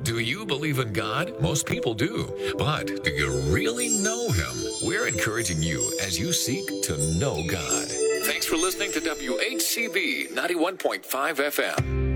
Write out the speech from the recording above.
Do you believe in God? Most people do. But do you really know Him? We're encouraging you as you seek to know God. Thanks for listening to WHCB 91.5 FM.